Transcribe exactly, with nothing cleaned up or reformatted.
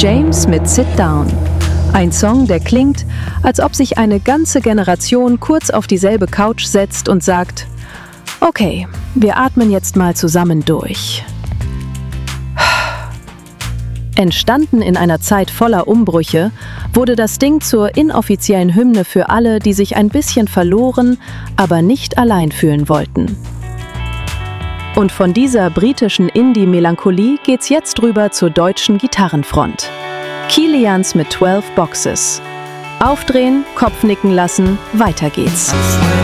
James mit Sit Down. Ein Song, der klingt, als ob sich eine ganze Generation kurz auf dieselbe Couch setzt und sagt: Okay, wir atmen jetzt mal zusammen durch. Entstanden in einer Zeit voller Umbrüche, wurde das Ding zur inoffiziellen Hymne für alle, die sich ein bisschen verloren, aber nicht allein fühlen wollten. Und von dieser britischen Indie-Melancholie geht's jetzt rüber zur deutschen Gitarrenfront. Kilians mit zwölf Boxes. Aufdrehen, Kopfnicken lassen, weiter geht's.